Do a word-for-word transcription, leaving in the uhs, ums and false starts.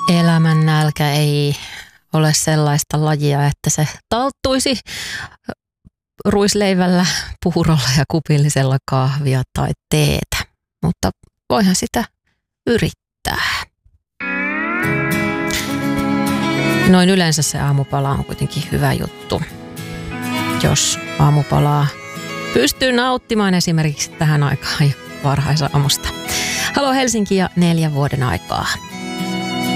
Elämän nälkä ei ole sellaista lajia, että se talttuisi ruisleivällä, puurolla ja kupillisella kahvia tai teetä, mutta voihan sitä yrittää. Noin yleensä se aamupala on kuitenkin hyvä juttu, jos aamupalaa pystyy nauttimaan esimerkiksi tähän aikaan varhaisaamusta. Halo Helsinki ja neljän vuoden aikaa.